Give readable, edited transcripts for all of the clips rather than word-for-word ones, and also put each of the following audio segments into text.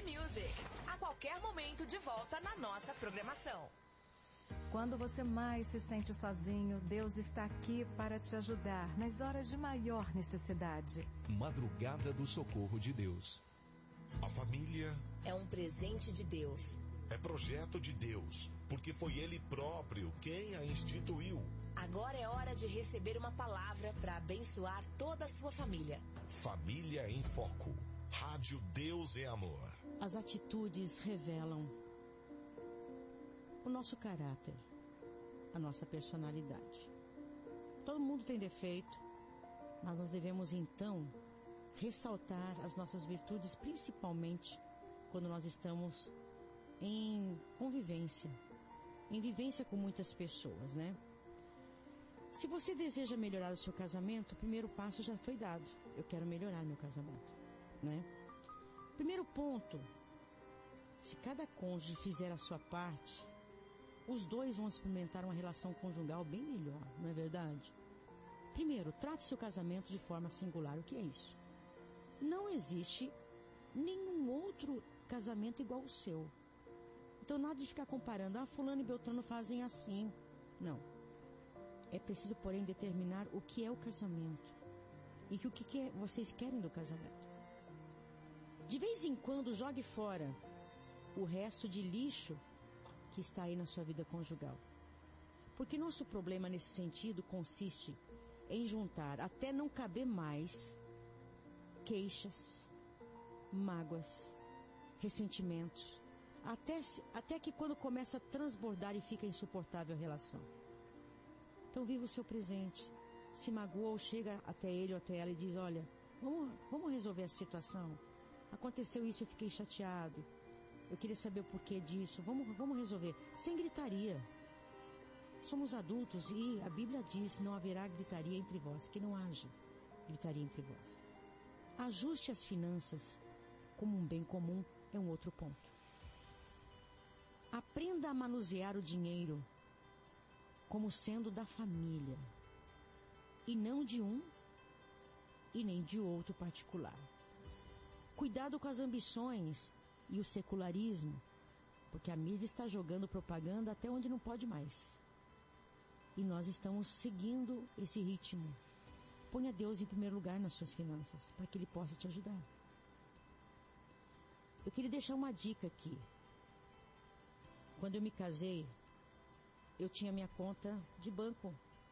Music. A qualquer momento de volta na nossa programação. Quando você mais se sente sozinho, Deus está aqui para te ajudar nas horas de maior necessidade. Madrugada do Socorro de Deus. A família é um presente de Deus. É projeto de Deus, porque foi Ele próprio quem a instituiu. Agora é hora de receber uma palavra para abençoar toda a sua família. Família em Foco. Rádio Deus é Amor. As atitudes revelam o nosso caráter, a nossa personalidade. Todo mundo tem defeito, mas nós devemos então ressaltar as nossas virtudes, principalmente quando nós estamos em convivência, em vivência com muitas pessoas, né? Se você deseja melhorar o seu casamento, o primeiro passo já foi dado. Eu quero melhorar meu casamento, né? Primeiro ponto, se cada cônjuge fizer a sua parte, os dois vão experimentar uma relação conjugal bem melhor, não é verdade? Primeiro, trate seu casamento de forma singular. O que é isso? Não existe nenhum outro casamento igual ao seu. Então nada de ficar comparando, fulano e beltrano fazem assim. Não. É preciso, porém, determinar o que é o casamento e o que vocês querem do casamento. De vez em quando, jogue fora o resto de lixo que está aí na sua vida conjugal. Porque nosso problema nesse sentido consiste em juntar até não caber mais queixas, mágoas, ressentimentos, até que quando começa a transbordar e fica insuportável a relação. Então viva o seu presente. Se magoou, chega até ele ou até ela e diz: olha, vamos resolver a situação. Aconteceu isso, eu fiquei chateado. Eu queria saber o porquê disso. Vamos resolver. Sem gritaria. Somos adultos e a Bíblia diz: não haverá gritaria entre vós. Que não haja gritaria entre vós. Ajuste as finanças como um bem comum é um outro ponto. Aprenda a manusear o dinheiro como sendo da família e não de um e nem de outro particular. Cuidado com as ambições e o secularismo, porque a mídia está jogando propaganda até onde não pode mais. E nós estamos seguindo esse ritmo. Ponha Deus em primeiro lugar nas suas finanças, para que Ele possa te ajudar. Eu queria deixar uma dica aqui. Quando eu me casei, eu tinha minha conta de banco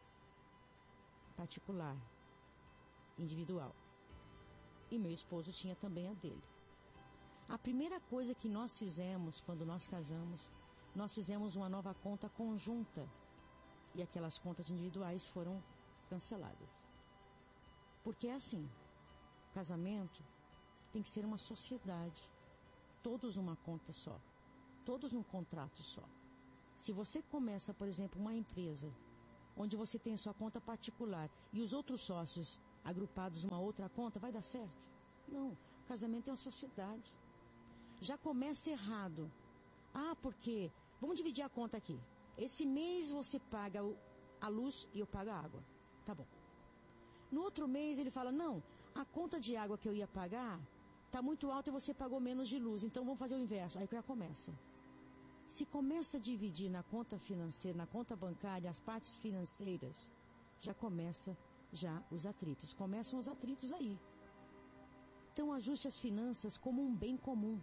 particular, individual. E meu esposo tinha também a dele. A primeira coisa que nós fizemos quando nós casamos, nós fizemos uma nova conta conjunta. E aquelas contas individuais foram canceladas. Porque é assim, o casamento tem que ser uma sociedade. Todos numa conta só. Todos num contrato só. Se você começa, por exemplo, uma empresa, onde você tem a sua conta particular e os outros sócios agrupados numa outra conta, vai dar certo? Não, o casamento é uma sociedade. Já começa errado. Porque vamos dividir a conta aqui. Esse mês você paga a luz e eu pago a água. Tá bom. No outro mês ele fala: não, a conta de água que eu ia pagar está muito alta e você pagou menos de luz, então vamos fazer o inverso. Aí que já começa. Se começa a dividir na conta financeira, na conta bancária, as partes financeiras, já começa os atritos. Começam os atritos aí. Então ajuste as finanças como um bem comum.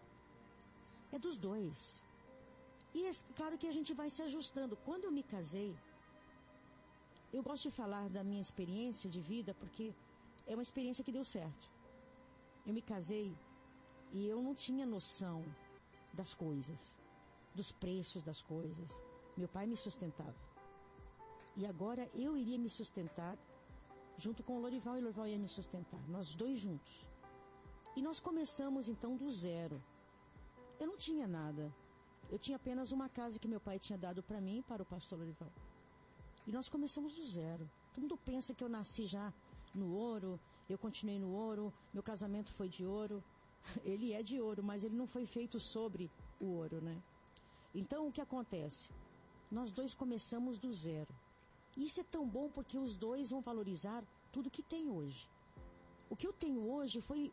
É dos dois. E é claro que a gente vai se ajustando. Quando eu me casei, eu gosto de falar da minha experiência de vida, porque é uma experiência que deu certo. Eu me casei e eu não tinha noção das coisas, dos preços das coisas. Meu pai me sustentava. E agora eu iria me sustentar junto com o Lorival, e o Lorival ia me sustentar. Nós dois juntos. E nós começamos então do zero. Eu não tinha nada. Eu tinha apenas uma casa que meu pai tinha dado para mim e para o pastor Lorival. E nós começamos do zero. Todo mundo pensa que eu nasci já no ouro, eu continuei no ouro, meu casamento foi de ouro. Ele é de ouro, mas ele não foi feito sobre o ouro, né? Então o que acontece? Nós dois começamos do zero. E isso é tão bom porque os dois vão valorizar tudo que tem hoje. O que eu tenho hoje foi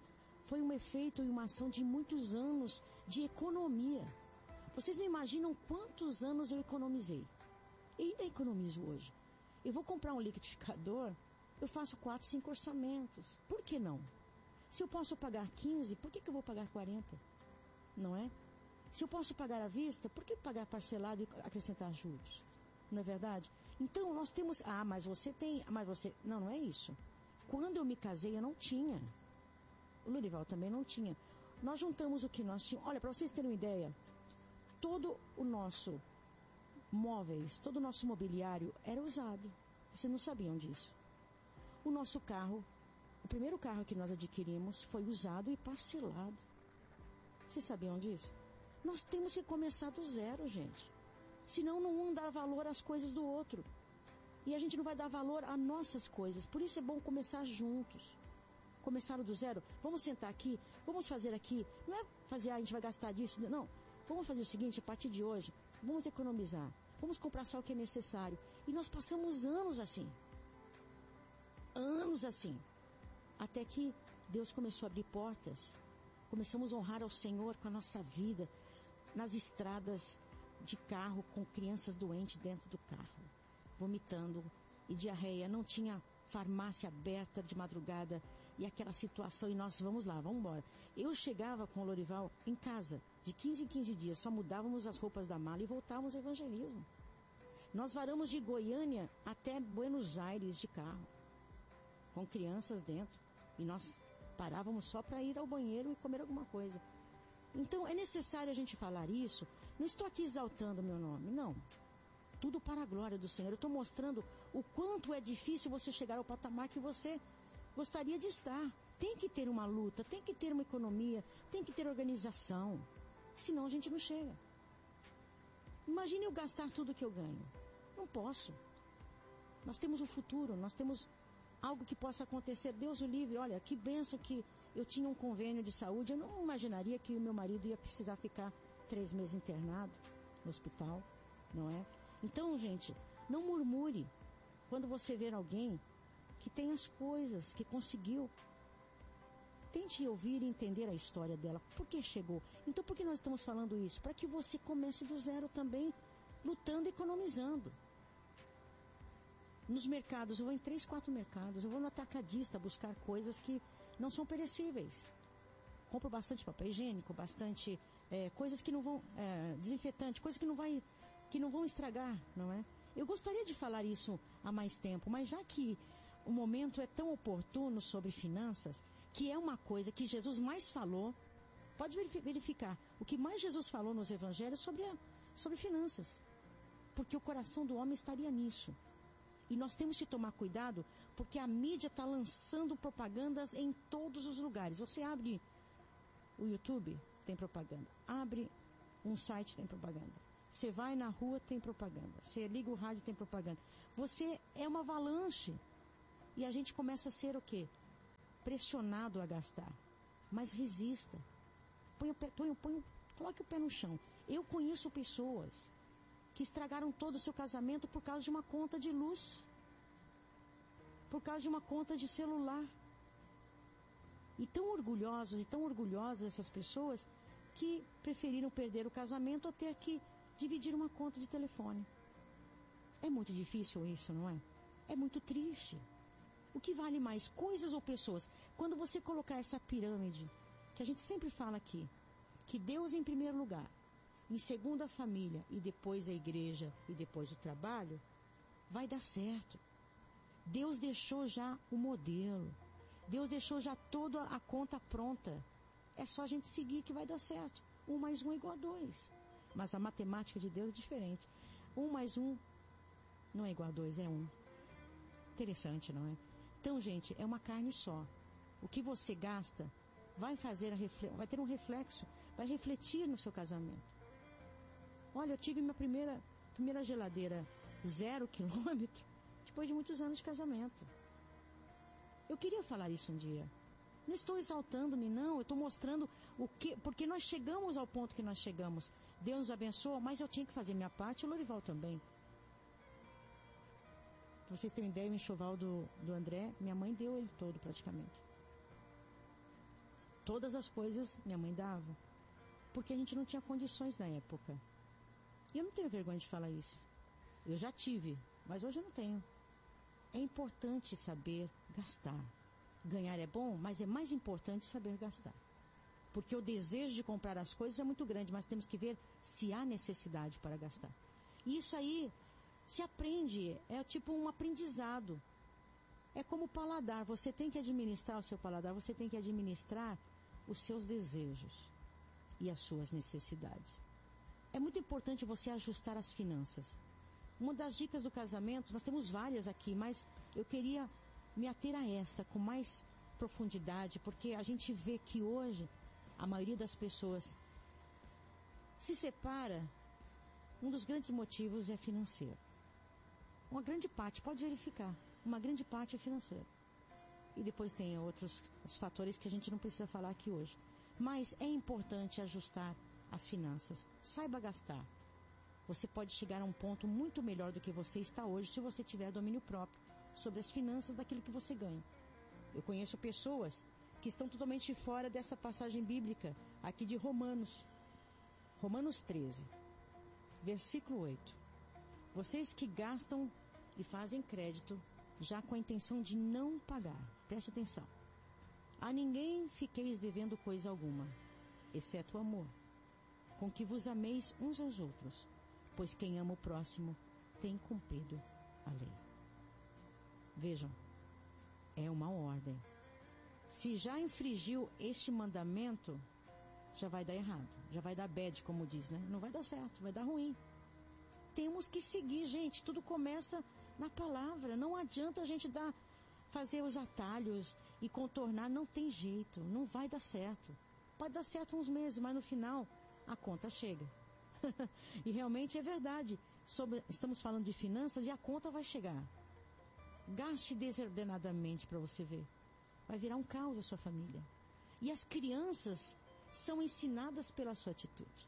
foi um efeito e uma ação de muitos anos de economia. Vocês não imaginam quantos anos eu economizei. E ainda economizo hoje. Eu vou comprar um liquidificador, eu faço 4, 5 orçamentos. Por que não? Se eu posso pagar 15, por que eu vou pagar 40? Não é? Se eu posso pagar à vista, por que pagar parcelado e acrescentar juros? Não é verdade? Então nós temos... mas você tem... Mas você... Não, não é isso. Quando eu me casei, eu não tinha. O Lorival também não tinha. Nós juntamos o que nós tínhamos. Olha, para vocês terem uma ideia, todo o nosso móveis, todo o nosso mobiliário era usado. Vocês não sabiam disso. O nosso carro, o primeiro carro que nós adquirimos foi usado e parcelado. Vocês sabiam disso? Nós temos que começar do zero, gente. Senão um dá valor às coisas do outro. E a gente não vai dar valor às nossas coisas. Por isso é bom começar juntos. Começar do zero. Vamos sentar aqui, vamos fazer aqui. Não é fazer, a gente vai gastar disso. Não. Vamos fazer o seguinte, a partir de hoje, vamos economizar. Vamos comprar só o que é necessário. E nós passamos anos assim. Anos assim. Até que Deus começou a abrir portas. Começamos a honrar ao Senhor com a nossa vida. Nas estradas de carro, com crianças doentes dentro do carro. Vomitando e diarreia. Não tinha farmácia aberta de madrugada. E aquela situação. E nós, vamos lá, vamos embora. Eu chegava com o Lorival em casa. De 15 em 15 dias. Só mudávamos as roupas da mala e voltávamos ao evangelismo. Nós varamos de Goiânia até Buenos Aires de carro. Com crianças dentro. E nós parávamos só para ir ao banheiro e comer alguma coisa. Então é necessário a gente falar isso. Não estou aqui exaltando o meu nome, não. Tudo para a glória do Senhor. Eu estou mostrando o quanto é difícil você chegar ao patamar que você gostaria de estar. Tem que ter uma luta, tem que ter uma economia, tem que ter organização. Senão a gente não chega. Imagine eu gastar tudo que eu ganho. Não posso. Nós temos um futuro, nós temos algo que possa acontecer. Deus o livre. Olha, que bênção que eu tinha um convênio de saúde. Eu não imaginaria que o meu marido ia precisar ficar 3 meses internado no hospital, não é? Então, gente, não murmure quando você ver alguém que tem as coisas, que conseguiu. Tente ouvir e entender a história dela. Por que chegou? Então, por que nós estamos falando isso? Para que você comece do zero também, lutando e economizando. Nos mercados, eu vou em 3, 4 mercados, eu vou no atacadista buscar coisas que não são perecíveis. Compro bastante papel higiênico, bastante coisas que não vão, desinfetante, coisas que não vão estragar, não é? Eu gostaria de falar isso há mais tempo, mas já que o momento é tão oportuno sobre finanças, que é uma coisa que Jesus mais falou, pode verificar, o que mais Jesus falou nos evangelhos sobre finanças, porque o coração do homem estaria nisso. E nós temos que tomar cuidado, porque a mídia está lançando propagandas em todos os lugares. Você abre o YouTube, tem propaganda. Abre um site, tem propaganda. Você vai na rua, tem propaganda. Você liga o rádio, tem propaganda. Você é uma avalanche. E a gente começa a ser o quê? Pressionado a gastar. Mas resista. Coloque o pé no chão. Eu conheço pessoas que estragaram todo o seu casamento por causa de uma conta de luz, por causa de uma conta de celular. E tão orgulhosos e tão orgulhosas essas pessoas que preferiram perder o casamento ou ter que dividir uma conta de telefone. É muito difícil isso, não é? É muito triste. O que vale mais, coisas ou pessoas? Quando você colocar essa pirâmide, que a gente sempre fala aqui, que Deus em primeiro lugar, em segundo a família, e depois a igreja, e depois o trabalho, vai dar certo. Deus deixou já o modelo. Deus deixou já toda a conta pronta. É só a gente seguir que vai dar certo. 1 mais 1 é igual a 2. Mas a matemática de Deus é diferente. 1 mais 1 não é igual a 2, é 1. Interessante, não é? Então, gente, é uma carne só. O que você gasta vai ter um reflexo, vai refletir no seu casamento. Olha, eu tive minha primeira geladeira 0 quilômetro depois de muitos anos de casamento. Eu queria falar isso um dia. Não estou exaltando-me, não. Eu estou mostrando porque nós chegamos ao ponto que nós chegamos. Deus nos abençoou, mas eu tinha que fazer minha parte e o Lorival também. Pra vocês terem ideia, o enxoval do André, minha mãe deu ele todo praticamente. Todas as coisas minha mãe dava. Porque a gente não tinha condições na época. E eu não tenho vergonha de falar isso. Eu já tive, mas hoje eu não tenho. É importante saber gastar. Ganhar é bom, mas é mais importante saber gastar. Porque o desejo de comprar as coisas é muito grande, mas temos que ver se há necessidade para gastar. E isso aí se aprende, é tipo um aprendizado. É como o paladar, você tem que administrar o seu paladar, você tem que administrar os seus desejos e as suas necessidades. É muito importante você ajustar as finanças. Uma das dicas do casamento, nós temos várias aqui, mas eu queria me ater a esta com mais profundidade, porque a gente vê que hoje a maioria das pessoas se separa, um dos grandes motivos é financeiro. Uma grande parte, pode verificar, uma grande parte é financeira. E depois tem outros os fatores que a gente não precisa falar aqui hoje. Mas é importante ajustar as finanças. Saiba gastar. Você pode chegar a um ponto muito melhor do que você está hoje se você tiver domínio próprio sobre as finanças daquilo que você ganha. Eu conheço pessoas que estão totalmente fora dessa passagem bíblica, aqui de Romanos. Romanos 13, versículo 8. Vocês que gastam e fazem crédito, já com a intenção de não pagar. Preste atenção. A ninguém fiqueis devendo coisa alguma, exceto o amor, com que vos ameis uns aos outros, pois quem ama o próximo tem cumprido a lei. Vejam, é uma ordem. Se já infringiu este mandamento, já vai dar errado, já vai dar bad, como diz, né? Não vai dar certo, vai dar ruim. Temos que seguir, gente, tudo começa na palavra, não adianta a gente fazer os atalhos e contornar, não tem jeito, não vai dar certo. Pode dar certo uns meses, mas no final a conta chega. E realmente é verdade, estamos falando de finanças e a conta vai chegar. Gaste desordenadamente para você ver. Vai virar um caos a sua família. E as crianças são ensinadas pela sua atitude.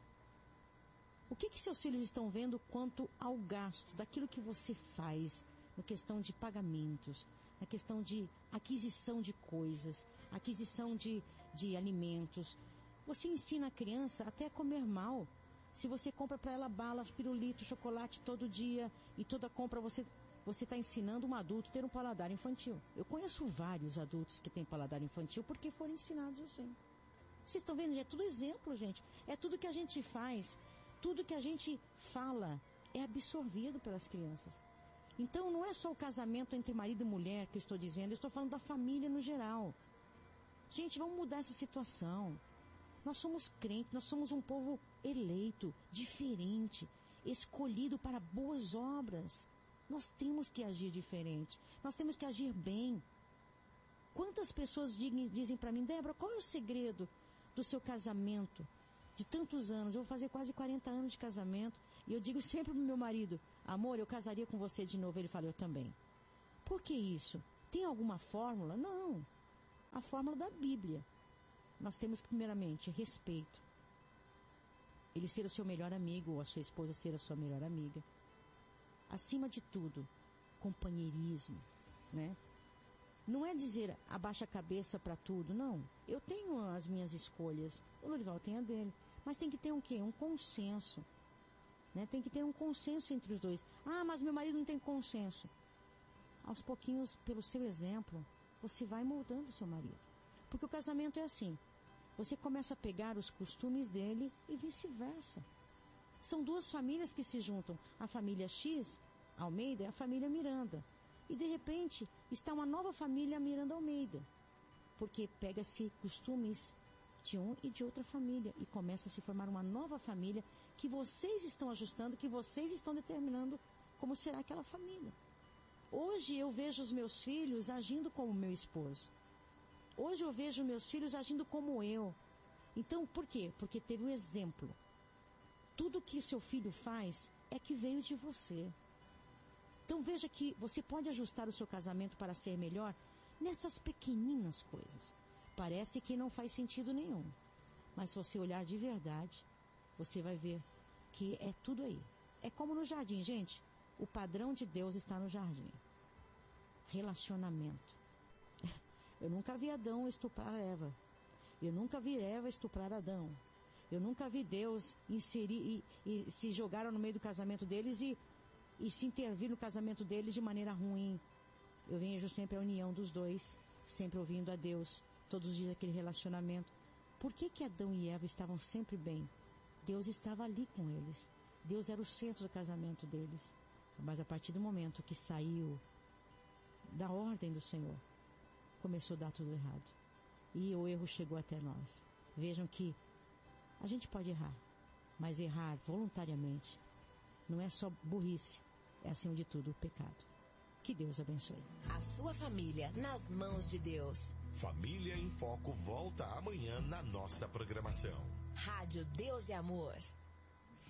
O que seus filhos estão vendo quanto ao gasto daquilo que você faz, na questão de pagamentos, na questão de aquisição de coisas, aquisição de alimentos. Você ensina a criança até a comer mal. Se você compra para ela bala, pirulito, chocolate todo dia e toda compra você está ensinando um adulto a ter um paladar infantil. Eu conheço vários adultos que têm paladar infantil porque foram ensinados assim. Vocês estão vendo? É tudo exemplo, gente. É tudo que a gente faz, tudo que a gente fala é absorvido pelas crianças. Então não é só o casamento entre marido e mulher que eu estou dizendo, eu estou falando da família no geral. Gente, vamos mudar essa situação. Nós somos crentes, nós somos um povo eleito, diferente, escolhido para boas obras. Nós temos que agir diferente, nós temos que agir bem. Quantas pessoas dizem para mim, Débora, qual é o segredo do seu casamento? De tantos anos, eu vou fazer quase 40 anos de casamento, e eu digo sempre pro meu marido, amor, eu casaria com você de novo. Ele fala, eu também. Por que isso? Tem alguma fórmula? Não. A fórmula da Bíblia. Nós temos que, primeiramente, respeito. Ele ser o seu melhor amigo, ou a sua esposa ser a sua melhor amiga. Acima de tudo, companheirismo, né? Não é dizer abaixa a cabeça para tudo, não. Eu tenho as minhas escolhas, o Lorival tem a dele, mas tem que ter um quê? Um consenso, né? Tem que ter um consenso entre os dois. Ah, mas meu marido não tem consenso. Aos pouquinhos, pelo seu exemplo, você vai moldando o seu marido. Porque o casamento é assim, você começa a pegar os costumes dele e vice-versa. São duas famílias que se juntam, a família X, Almeida, e a família Miranda. E de repente está uma nova família Miranda Almeida, porque pega-se costumes de um e de outra família e começa a se formar uma nova família que vocês estão ajustando, que vocês estão determinando como será aquela família. Hoje eu vejo os meus filhos agindo como meu esposo. Hoje eu vejo meus filhos agindo como eu. Então, por quê? Porque teve um exemplo. Tudo que seu filho faz é que veio de você. Então veja que você pode ajustar o seu casamento para ser melhor nessas pequeninas coisas. Parece que não faz sentido nenhum. Mas se você olhar de verdade, você vai ver que é tudo aí. É como no jardim, gente. O padrão de Deus está no jardim. Relacionamento. Eu nunca vi Adão estuprar Eva. Eu nunca vi Eva estuprar Adão. Eu nunca vi Deus inserir e se jogaram no meio do casamento deles e se intervir no casamento deles de maneira ruim. Eu vejo sempre a união dos dois, sempre ouvindo a Deus, todos os dias aquele relacionamento. Por que Adão e Eva estavam sempre bem? Deus estava ali com eles. Deus era o centro do casamento deles. Mas a partir do momento que saiu da ordem do Senhor, começou a dar tudo errado. E o erro chegou até nós. Vejam que a gente pode errar, mas errar voluntariamente não é só burrice, é acima de tudo o pecado. Que Deus abençoe. A sua família nas mãos de Deus. Família em Foco volta amanhã na nossa programação. Rádio Deus e Amor.